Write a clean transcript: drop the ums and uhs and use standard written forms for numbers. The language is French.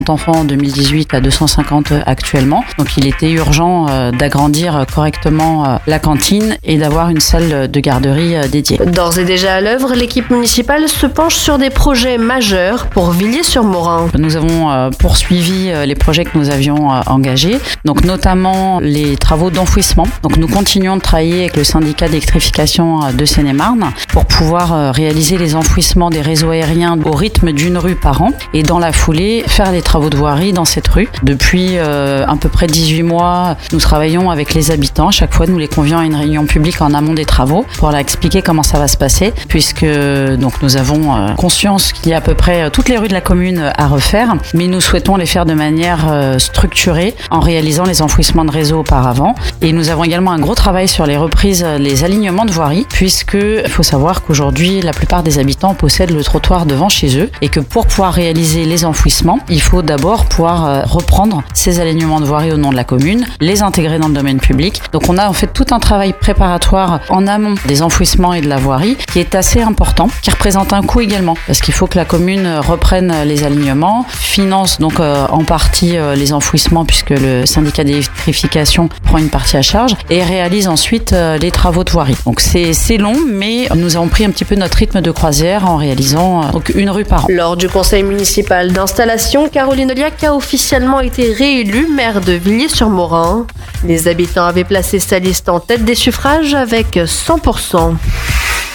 enfants en 2018 à 250 actuellement. Donc il était urgent d'agrandir correctement la cantine et d'avoir une salle de garderie dédiée. D'ores et déjà à l'œuvre, l'équipe municipale se penche sur des projets majeurs pour Villiers-sur-Morin. Nous avons poursuivi les projets que nous avions engagés, donc notamment les travaux d'enfouissement. Donc nous continuons de travailler avec le syndicat d'électrification de Seine-et-Marne pour pouvoir réaliser les enfouissements des réseaux aériens au rythme d'une rue par an et dans la foulée faire les travaux de voirie dans cette rue. Depuis à peu près 18 mois, nous travaillons avec les habitants. À chaque fois, nous les convions à une réunion publique en amont des travaux pour leur expliquer comment ça va se passer, puisque donc nous avons conscience qu'il y a à peu près toutes les rues de la commune à refaire, mais nous souhaitons les faire de manière structurée en réalisant les enfouissements de réseau auparavant. Et nous avons également un gros travail sur les reprises, les alignements de voirie, puisque il faut savoir qu'aujourd'hui, la plupart des habitants possèdent le trottoir devant chez eux et que pour pouvoir réaliser les enfouissements, il faut d'abord pouvoir reprendre ces alignements de voirie au nom de la commune, les intégrer dans le domaine public. Donc on a en fait tout un travail préparatoire en amont des enfouissements et de la voirie qui est assez important, qui représente un coût également, parce qu'il faut que la commune reprenne les alignements, finance donc en partie les enfouissements puisque le syndicat d'électrification prend une partie à charge et réalise ensuite les travaux de voirie. Donc c'est long, mais nous avons pris un petit peu notre rythme de croisière en réalisant donc une rue par an. Lors du conseil municipal d'installation, Caroline Oliac a officiellement été réélue maire de Villiers-sur-Morin. Les habitants avaient placé sa liste en tête des suffrages avec 100%.